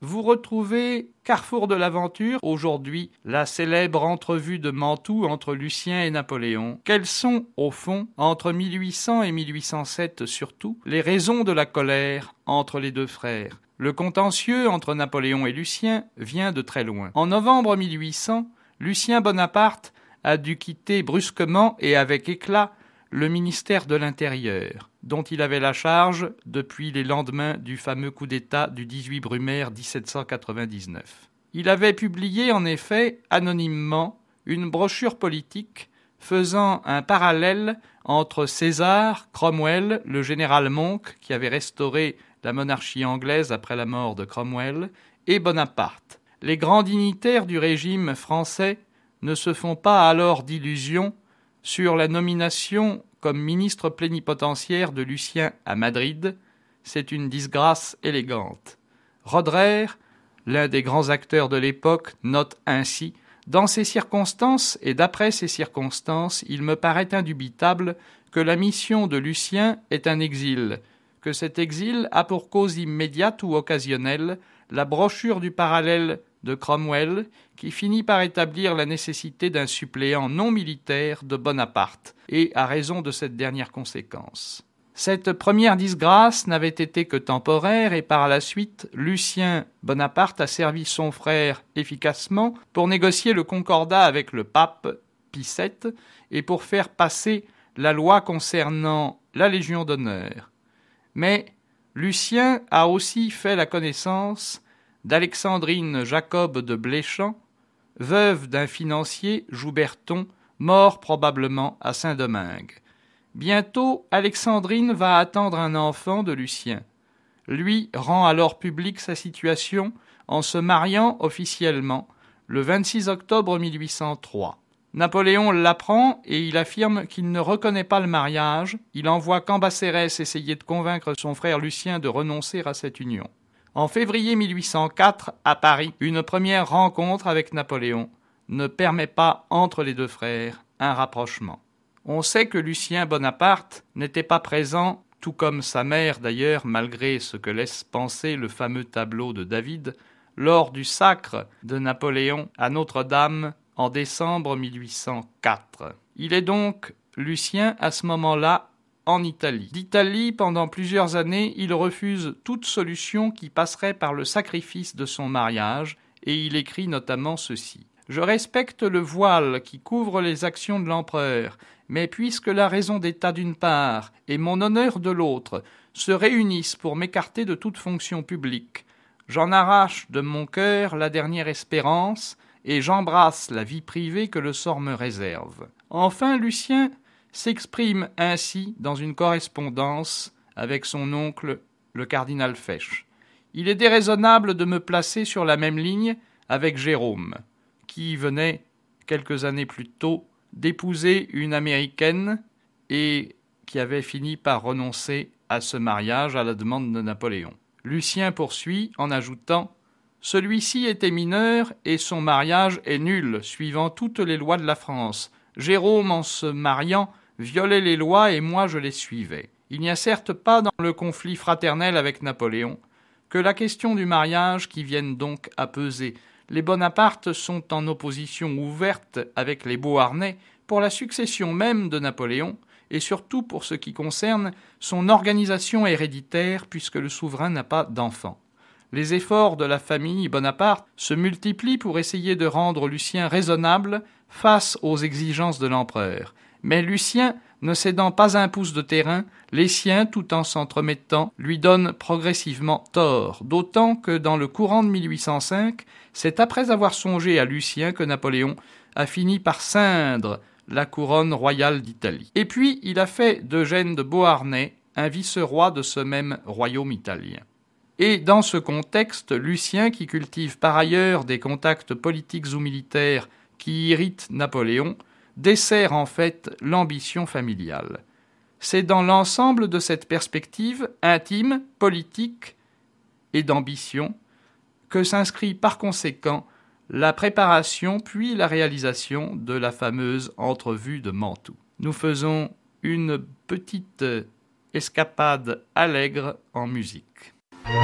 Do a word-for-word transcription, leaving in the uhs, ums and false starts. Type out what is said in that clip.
vous retrouvez Carrefour de l'aventure, aujourd'hui la célèbre entrevue de Mantoue entre Lucien et Napoléon. Quelles sont, au fond, entre mille huit cents et mille huit cent sept surtout, les raisons de la colère entre les deux frères? Le contentieux entre Napoléon et Lucien vient de très loin. En novembre mille huit cents, Lucien Bonaparte a dû quitter brusquement et avec éclat le ministère de l'Intérieur, dont il avait la charge depuis les lendemains du fameux coup d'État du dix-huit Brumaire dix-sept cent quatre-vingt-dix-neuf. Il avait publié en effet anonymement une brochure politique faisant un parallèle entre César, Cromwell, le général Monk qui avait restauré la monarchie anglaise après la mort de Cromwell, et Bonaparte. Les grands dignitaires du régime français ne se font pas alors d'illusions sur la nomination comme ministre plénipotentiaire de Lucien à Madrid. C'est une disgrâce élégante. Roederer, l'un des grands acteurs de l'époque, note ainsi « Dans ces circonstances et d'après ces circonstances, il me paraît indubitable que la mission de Lucien est un exil, que cet exil a pour cause immédiate ou occasionnelle la brochure du parallèle de Cromwell, qui finit par établir la nécessité d'un suppléant non militaire de Bonaparte, et à raison de cette dernière conséquence. Cette première disgrâce n'avait été que temporaire, et par la suite, Lucien Bonaparte a servi son frère efficacement pour négocier le concordat avec le pape Pie sept et pour faire passer la loi concernant la Légion d'honneur. Mais Lucien a aussi fait la connaissance d'Alexandrine Jacob de Bléchamp, veuve d'un financier, Jouberton, mort probablement à Saint-Domingue. Bientôt, Alexandrine va attendre un enfant de Lucien. Lui rend alors publique sa situation en se mariant officiellement le vingt-six octobre mille huit cent trois. Napoléon l'apprend et il affirme qu'il ne reconnaît pas le mariage. Il envoie Cambacérès essayer de convaincre son frère Lucien de renoncer à cette union. En février mille huit cent quatre, à Paris, une première rencontre avec Napoléon ne permet pas, entre les deux frères, un rapprochement. On sait que Lucien Bonaparte n'était pas présent, tout comme sa mère d'ailleurs, malgré ce que laisse penser le fameux tableau de David, lors du sacre de Napoléon à Notre-Dame en décembre mille huit cent quatre. Il est donc, Lucien, à ce moment-là, en Italie. D'Italie, pendant plusieurs années, il refuse toute solution qui passerait par le sacrifice de son mariage, et il écrit notamment ceci. « Je respecte le voile qui couvre les actions de l'empereur, mais puisque la raison d'État d'une part et mon honneur de l'autre se réunissent pour m'écarter de toute fonction publique, j'en arrache de mon cœur la dernière espérance, et j'embrasse la vie privée que le sort me réserve. » Enfin, Lucien s'exprime ainsi dans une correspondance avec son oncle, le cardinal Fesch. « Il est déraisonnable de me placer sur la même ligne avec Jérôme, qui venait, quelques années plus tôt, d'épouser une Américaine et qui avait fini par renoncer à ce mariage à la demande de Napoléon. » Lucien poursuit en ajoutant « Celui-ci était mineur et son mariage est nul, suivant toutes les lois de la France. Jérôme, en se mariant, violait les lois et moi je les suivais. Il n'y a certes pas dans le conflit fraternel avec Napoléon que la question du mariage qui vienne donc à peser. Les Bonaparte sont en opposition ouverte avec les Beauharnais pour la succession même de Napoléon et surtout pour ce qui concerne son organisation héréditaire puisque le souverain n'a pas d'enfant. Les efforts de la famille Bonaparte se multiplient pour essayer de rendre Lucien raisonnable face aux exigences de l'empereur. Mais Lucien, ne cédant pas un pouce de terrain, les siens, tout en s'entremettant, lui donnent progressivement tort, d'autant que dans le courant de mille huit cent cinq, c'est après avoir songé à Lucien que Napoléon a fini par ceindre la couronne royale d'Italie. Et puis, il a fait d'Eugène de Beauharnais un vice-roi de ce même royaume italien. Et dans ce contexte, Lucien, qui cultive par ailleurs des contacts politiques ou militaires qui irritent Napoléon, dessert en fait l'ambition familiale. C'est dans l'ensemble de cette perspective intime, politique et d'ambition que s'inscrit par conséquent la préparation puis la réalisation de la fameuse entrevue de Mantoue. Nous faisons une petite escapade allègre en musique.